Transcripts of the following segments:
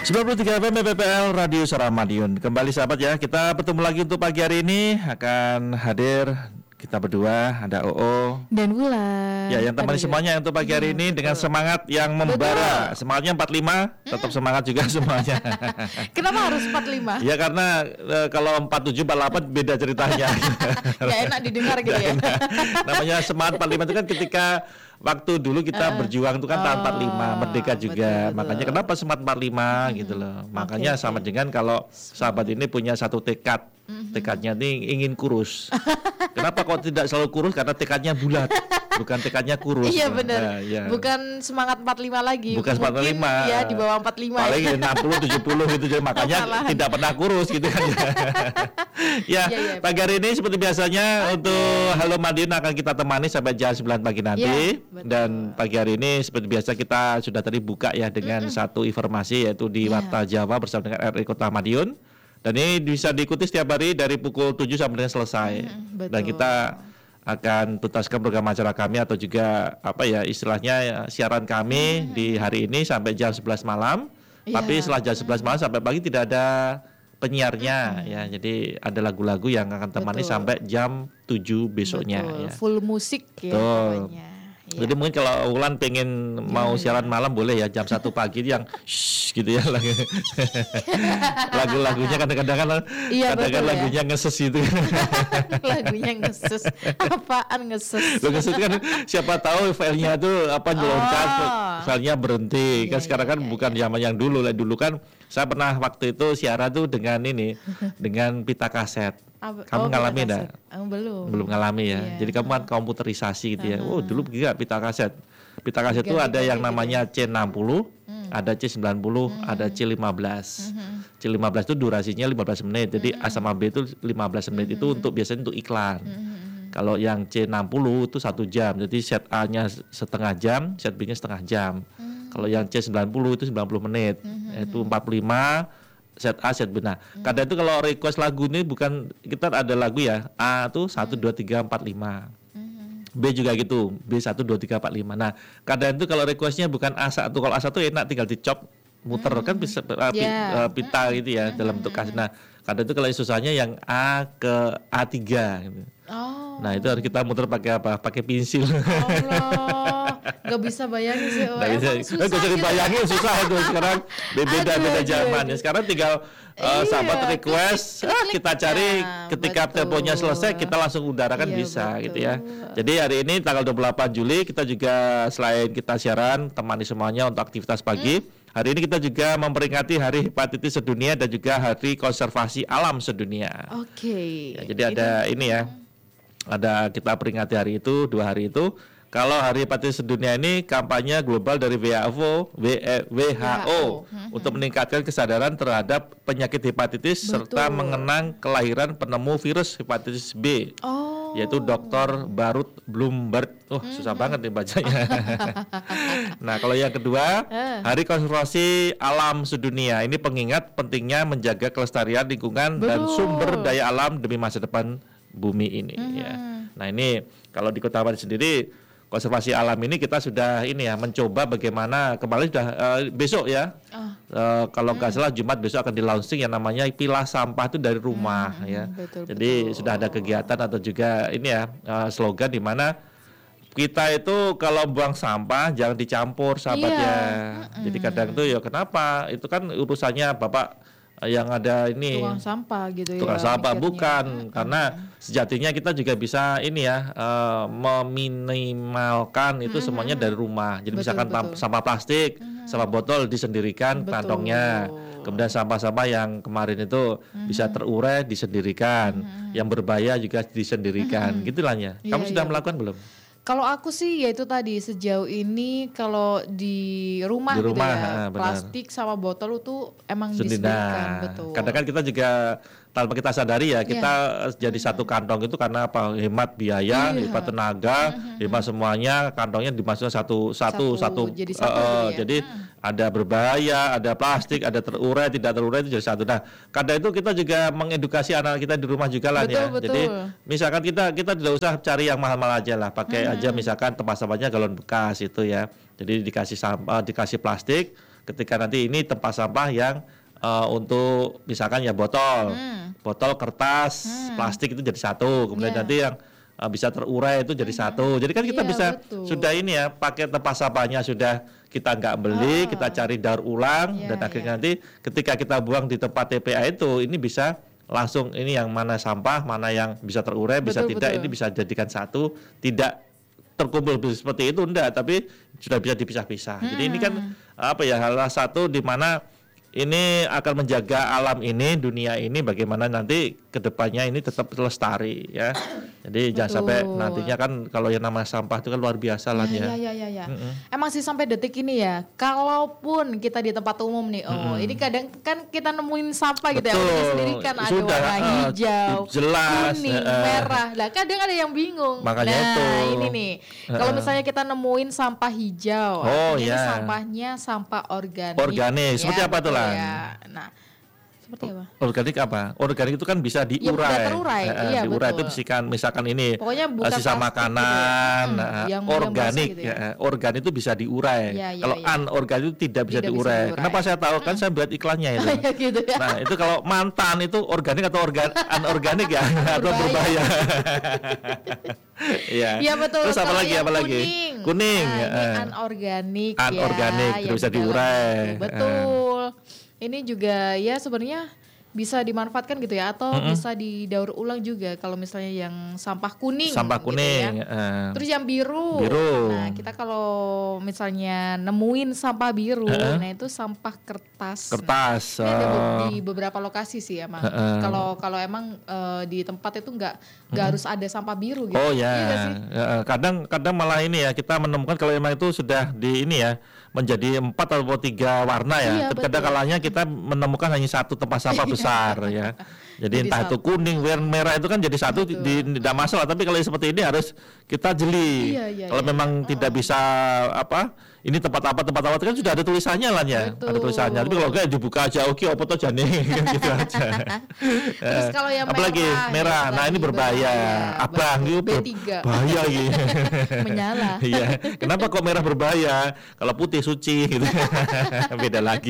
93 FM PPL Radio Suara Madiun. Kembali sahabat ya, kita bertemu lagi untuk pagi hari ini. Akan hadir kita berdua, ada OO dan Wulan. Ya, yang temani semuanya untuk pagi hari ini dengan semangat yang membara. Semangatnya 45, tetap semangat juga semuanya. Kenapa harus 45? Ya karena kalau 47, 48 beda ceritanya. Gak enak didengar gitu ya. Namanya semangat 45 itu kan ketika waktu dulu kita berjuang itu kan tahun 45, merdeka juga. Betul. Makanya kenapa semangat 45 gitu loh. Makanya sama dengan kalau sahabat ini punya satu tekad. Tekadnya ini ingin kurus. Kenapa kok tidak selalu kurus? Karena tekadnya bulat, bukan tekadnya kurus. Iya benar. Nah, ya. Bukan semangat 45 lagi. Bukan 45. Ya di bawah 45. Paling 60 70 gitu jadi makanya tidak pernah kurus gitu kan. Ya, pagi hari ini seperti biasanya untuk Halo Madiun akan kita temani sampai jam 9 pagi nanti. Dan pagi hari ini seperti biasa kita sudah tadi buka ya dengan satu informasi yaitu di Warta Jawa bersama dengan RRI Kota Madiun. Dan ini bisa diikuti setiap hari dari pukul 7 sampai dengan selesai. Dan kita akan tuntaskan program acara kami atau juga apa ya istilahnya siaran kami di hari ini sampai jam 11 malam. Tapi setelah jam 11 malam sampai pagi tidak ada penyiarnya ya. Jadi ada lagu-lagu yang akan temani sampai jam 7 besoknya ya. Full musik ya namanya. Ya. Jadi mungkin kalau Wulan pengen mau siaran malam boleh ya jam 1 pagi yang gitu ya lagu-lagunya kadang-kadang kan lagunya ngeses itu. Lagunya ngeses. Apaan ngeses? Ngeses kan siapa tahu filenya tuh apa loncat filenya berhenti. Kan sekarang kan bukan zaman yang dulu lah. Dulu kan saya pernah waktu itu siaran tuh dengan dengan pita kaset. Kamu ngalami enggak? Belum ngalami ya. Jadi kamu kan komputerisasi gitu ya. Oh, dulu juga pita kaset. Pita kaset itu ada yang namanya C60, ada C90, ada C15. C15 itu durasinya 15 menit. Jadi A sama B itu 15 menit itu biasanya untuk iklan. Kalau yang C60 itu 1 jam. Jadi set A-nya setengah jam, set B-nya setengah jam. Kalau yang C90 itu 90 menit. Itu 45 set A, set B. Nah, kadang itu kalau request lagu ini bukan kita ada lagu ya A tuh 1, 2, 3, 4, 5. B juga gitu, B 1, 2, 3, 4, 5. Nah, kadang itu kalau requestnya bukan A1, kalau A1 enak tinggal dicop muter kan bisa pita gitu ya dalam bentuk kaset. Nah, kadang itu kalau susahnya yang A ke A3 gitu. Nah, itu harus kita muter pakai apa? Pakai pensil. Allah, gak bisa bayangin sih. Gak bisa dibayangin gitu. Susah itu sekarang. Beda zaman ya. Sekarang tinggal sahabat request, kita cari ketika teleponnya selesai kita langsung udarakan bisa gitu ya. Jadi hari ini tanggal 28 Juli kita juga selain kita siaran temani semuanya untuk aktivitas pagi. Hari ini kita juga memperingati Hari Hepatitis Sedunia dan juga Hari Konservasi Alam Sedunia. Oke. Ya, jadi ada ini ya. Ada kita peringati hari itu 2 hari itu. Kalau Hari Hepatitis Sedunia ini kampanye global dari WHO untuk meningkatkan kesadaran terhadap penyakit hepatitis serta mengenang kelahiran penemu virus hepatitis B. Yaitu Dr. Barut Bloomberg. Susah banget nih bacanya. Nah, kalau yang kedua, Hari Konservasi Alam Sedunia. Ini pengingat pentingnya menjaga kelestarian lingkungan dan sumber daya alam demi masa depan bumi ini ya. Nah, ini kalau di Kota Madiun sendiri konservasi alam ini kita sudah mencoba bagaimana kemarin sudah besok ya. Kalau nggak salah Jumat besok akan di launching yang namanya pilah sampah itu dari rumah ya. Jadi sudah ada kegiatan atau juga slogan di mana kita itu kalau buang sampah jangan dicampur sahabat ya. Jadi kadang tuh ya kenapa? Itu kan urusannya Bapak yang ada ini tukang sampah gitu ya. Tukang sampah bukan karena sejatinya kita juga bisa meminimalkan itu semuanya dari rumah. Jadi misalkan sampah plastik, sampah botol disendirikan kantongnya. Kemudian sampah-sampah yang kemarin itu bisa terurai disendirikan, yang berbahaya juga disendirikan. Gitulah ya. Kamu sudah melakukan belum? Kalau aku sih ya itu tadi sejauh ini kalau di rumah gitu ya plastik sama botol itu emang disediakan betul. Kadang kan kita juga tanpa kita sadari ya kita jadi satu kantong itu karena apa hemat biaya, hemat tenaga, hemat semuanya kantongnya dimasukkan satu. Jadi ada berbahaya, ada plastik, ada terurai, tidak terurai itu jadi satu. Nah, kadang itu kita juga mengedukasi anak kita di rumah juga lah ya. Betul. Jadi misalkan kita tidak usah cari yang mahal-mahal aja lah, pakai aja misalkan tempat sampahnya galon bekas itu ya. Jadi dikasih sampah, dikasih plastik. ketika nanti ini tempat sampah yang untuk misalkan ya botol, kertas, plastik itu jadi satu, kemudian nanti yang bisa terurai itu jadi satu. Jadi kan kita bisa sudah ini ya pakai tempat sampahnya sudah kita nggak beli, kita cari daur ulang dan akhirnya nanti ketika kita buang di tempat TPA itu ini bisa langsung ini yang mana sampah, mana yang bisa terurai, bisa tidak, ini bisa jadikan satu, tidak terkumpul seperti itu enggak, tapi sudah bisa dipisah-pisah. Jadi ini kan apa ya, salah satu di mana ini akan menjaga alam ini, dunia ini bagaimana nanti kedepannya ini tetap lestari ya. Jadi jangan sampai nantinya kan kalau yang namanya sampah itu kan luar biasa lah ya. Ya. Emang sih sampai detik ini ya, kalaupun kita di tempat umum nih, ini kadang kan kita nemuin sampah gitu ya, udah sendiri kan ada warna hijau, jelas, kuning, merah. Lah kadang ada yang bingung. Makanya ini nih, kalau misalnya kita nemuin sampah hijau, ini sampahnya sampah organik. Organik, seperti apa tuh lah? Ya. Nah, seperti apa? Organik apa? Organik itu kan bisa diurai. Diurai itu misalkan ini sisa makanan, organik. Gitu ya. Organik itu bisa diurai. Kalau anorganik itu tidak bisa diurai. Kenapa saya tahu? Kan saya buat iklannya itu. Gitu ya. Nah, itu kalau mantan itu organik atau anorganik ya? Atau berbahaya. Iya betul. Terus apa lagi? Kuning. Ini anorganik. Anorganik itu bisa diurai. Betul. Ini juga ya sebenarnya bisa dimanfaatkan gitu ya, atau bisa didaur ulang juga kalau misalnya yang sampah kuning. Gitu ya. Terus yang biru. Nah, kita kalau misalnya nemuin sampah biru, nah itu sampah kertas. Ini ada di beberapa lokasi sih emang. Kalau emang di tempat itu nggak harus ada sampah biru gitu. Oh ya. Iya sih? Kadang malah ini ya, kita menemukan kalau emang itu sudah di ini ya, menjadi 4 atau 3 warna ya. Tapi kadang-kalanya kita menemukan hanya satu tempat sampah besar ya. Jadi entah itu kuning, merah itu kan jadi satu, tidak masalah. Tapi kalau seperti ini harus kita jeli. Kalau memang tidak bisa ini tempat apa kan sudah ada tulisannya lah ya. Ada tulisannya. Tapi kalau enggak dibuka aja, oke, apa tuh jane gitu aja. Terus kalau yang apalagi merah, nah ini berbahaya. Abang itu berbahaya gitu. Menyala. Iya. Kenapa kok merah berbahaya? Kalau putih suci gitu. Beda lagi.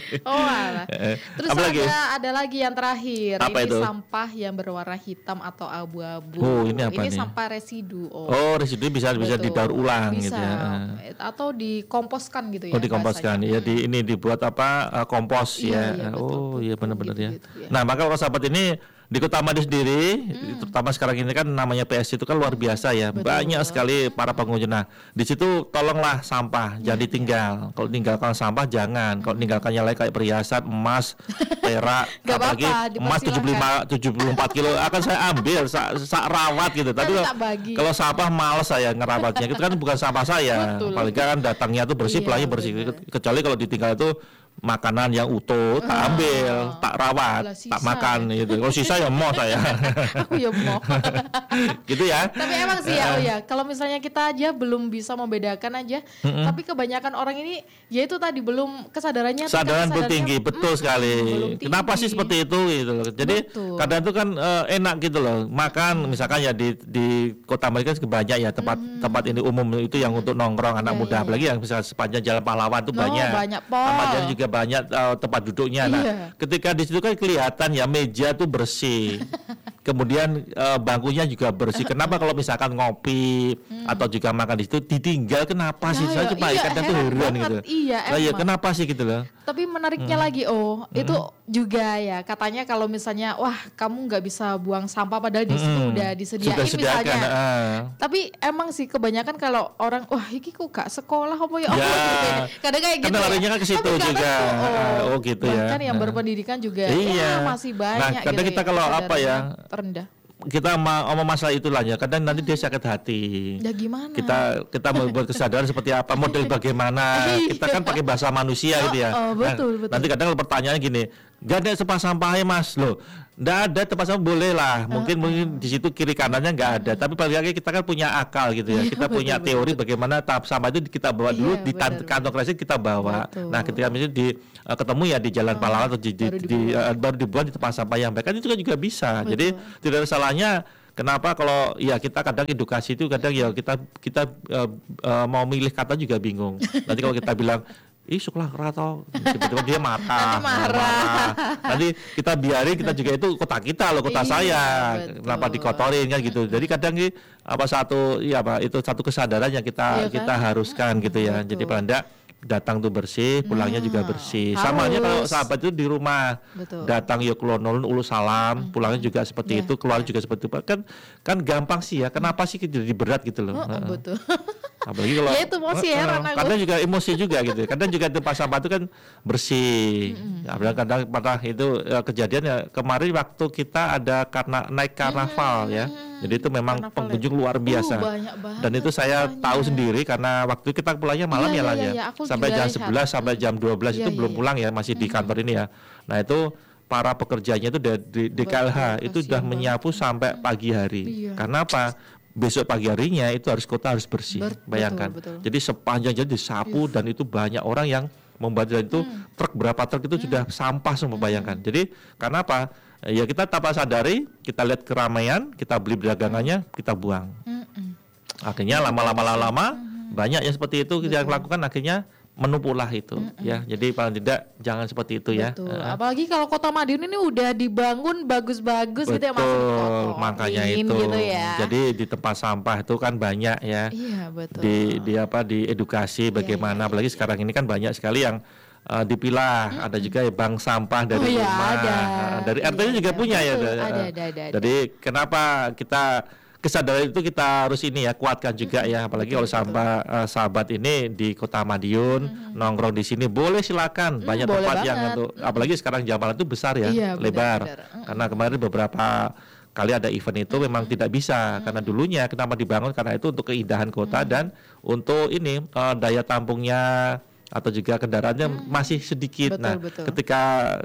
Terus ada lagi yang terakhir. Ini sampah yang berwarna hitam atau abu-abu. Ini apa nih? Ini sampah residu. Residu bisa didaur ulang gitu ya. Atau dikomposkan gitu ya. Dikomposkan ya, ini dibuat kompos ya. Iya benar-benar ya. Nah, maka kalau sahabat ini di Kota Madiun sendiri, terutama sekarang ini kan namanya PS itu kan luar biasa ya. Banyak sekali para pengunjung. Nah, di situ tolonglah sampah jangan ditinggal. Kalau tinggalkan sampah jangan. Kalau tinggalkannya lain kayak perhiasan, emas, perak, apalagi emas 74 kilo akan saya ambil, rawat gitu. Tapi kalau sampah males saya ngerawatnya. Itu kan bukan sampah saya. Apalagi kan datangnya tuh bersih, pulangnya bersih. Kecuali kalau ditinggal itu makanan yang utuh tak ambil, tak rawat, tak makan gitu. Kalau sisa ya mau saya. Aku ya mau. Gitu ya. Tapi emang sih ya, kalau misalnya kita aja belum bisa membedakan aja, tapi kebanyakan orang ini ya itu tadi belum kesadarannya belum tinggi, betul sekali. Kenapa sih seperti itu gitu loh. Jadi kadang itu kan enak gitu loh. Makan misalkan ya di Kota Madiun kan banyak ya tempat ini umum itu yang untuk nongkrong anak muda, apalagi yang bisa sepanjang Jalan Pahlawan itu banyak. Banyak juga banyak tempat duduknya. Nah, ketika di situ kan kelihatan ya meja tuh bersih. Kemudian bangkunya juga bersih. Kenapa kalau misalkan ngopi atau juga makan di situ ditinggal, kenapa sih? Saya cuma kadang tuh heran gitu. Iya, kenapa sih gitu loh. Tapi menariknya lagi itu juga ya katanya kalau misalnya wah kamu nggak bisa buang sampah padahal di situ udah disediain misalnya. Tapi emang sih kebanyakan kalau orang wah ini kok gak sekolah apa ya. Kadang kayak gitu. Karena larinya kan ke situ juga. Gitu ya. Bahkan yang berpendidikan juga masih banyak. Nah, kadang kita kalau apa ya terendah. Kita ngomong masalah itulah ya, kadang nanti dia sakit hati. Ya gimana? Kita membuat kesadaran seperti apa, model bagaimana. Kita kan pakai bahasa manusia gitu ya. Betul. Nanti kadang pertanyaannya gini, gak ada tempat sampahnya mas loh. Nggak ada tempat sampah boleh lah. Mungkin di situ kiri kanannya nggak ada. Tapi paling lagi kita kan punya akal gitu ya. Kita punya teori bagaimana tahap sampah itu kita bawa dulu di kantong kresek kita bawa. Nah ketika misalnya ketemu ya di Jalan Pahlawan atau baru dibuat di tempat sampah yang baik kan itu kan juga bisa. Jadi tidak ada salahnya. Kenapa kalau ya kita kadang edukasi itu kadang ya kita mau milih kata juga bingung. Nanti kalau kita bilang sekolah keraton, tiba-tiba dia marah. Nanti kita biarin, kita juga itu kota kita loh, kota saya, betul. Kenapa dikotorin kan gitu. Jadi kadang itu satu kesadaran yang kita haruskan gitu ya. Betul. Jadi paling enggak datang tuh bersih, pulangnya juga bersih. Samanya kalau sahabat itu di rumah, betul. Datang ya kulonolun ulu salam, pulangnya juga seperti itu, keluar juga seperti itu. Kan gampang sih ya. Kenapa sih jadi berat gitu loh? Betul. Apalagi kalau ya itu emosi kadang juga emosi juga gitu. Kadang juga tempat sampah itu kan bersih. Kadang pernah itu kejadian ya kemarin waktu kita ada karena naik karnaval ya. Jadi itu memang pengunjung luar biasa. Dan itu saya tahu sendiri karena waktu kita pulangnya malam ya. Sampai jam 11 sampai jam 12 itu belum pulang ya, masih di kantor ini ya. Nah itu para pekerjanya itu di KLH itu sudah menyapu sampai pagi hari. Karena apa? Besok pagi harinya itu kota harus bersih. Bayangkan. Betul. Jadi sepanjang jalan disapu dan itu banyak orang yang membantu dan itu berapa truk itu sudah sampah semua, bayangkan. Jadi karena apa? Ya kita tanpa sadari, kita lihat keramaian, kita beli dagangannya, kita buang. Akhirnya lama-lama banyak yang seperti itu kita lakukan, akhirnya menumpuklah itu ya. Jadi paling tidak jangan seperti itu ya. Apalagi kalau Kota Madiun ini udah dibangun bagus-bagus gitu ya, masih dikotorin makanya itu gitu ya. Jadi di tempat sampah itu kan banyak ya. Iya betul. Di edukasi bagaimana, apalagi sekarang ini kan banyak sekali yang dipilah, ada juga bank sampah dari rumah, dari RT juga punya ya. Ada. Jadi kenapa kita kesadaran itu kita harus ini ya kuatkan juga ya, apalagi kalau sahabat ini di Kota Madiun nongkrong di sini boleh silakan, banyak tempat banget. Yang untuk apalagi sekarang jalan itu besar ya, lebar. Karena kemarin beberapa kali ada event itu memang tidak bisa karena dulunya kenapa dibangun, karena itu untuk keindahan kota dan untuk ini daya tampungnya atau juga kendaraannya masih sedikit. Betul. Ketika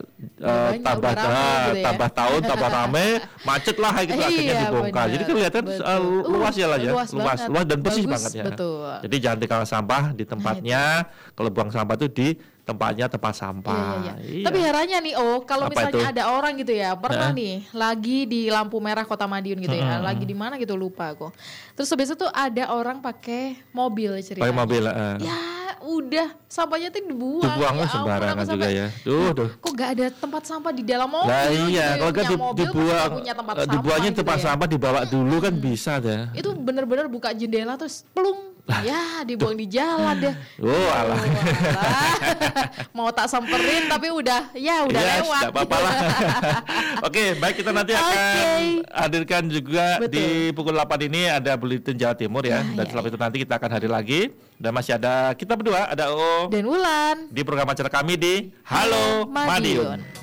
tambah tahun tambah rame, macet lah gitu, akhirnya dibongkar. Jadi kelihatan luas ya lah ya, luas dan bersih banget ya. Betul. Jadi jangan tinggal sampah di tempatnya. Kalau buang sampah itu di tempat sampah. Iya. Tapi herannya nih kalau misalnya ada orang gitu ya, pernah nih lagi di lampu merah Kota Madiun gitu ya, lagi di mana gitu lupa kok. Terus habis itu ada orang pakai mobil ceritanya. Pakai mobil. Ya udah sampahnya tuh dibuang ya, sembarangan juga ya. Kok gak ada tempat sampah di dalam mobil? Nah iya, kalau kan dibuangnya tempat sampah dibawa dulu kan bisa deh. Itu bener-bener buka jendela terus plung. Ya dibuang di jalan deh. Alah. Mau tak samperin tapi udah lewat. Tidak apa-apa lah. Oke, baik, kita nanti akan hadirkan juga di pukul 8 ini ada Buletin Jawa Timur ya. Dan setelah itu nanti kita akan hadir lagi. Dan masih ada kita berdua, ada O dan Wulan di program acara kami di Halo Madiun.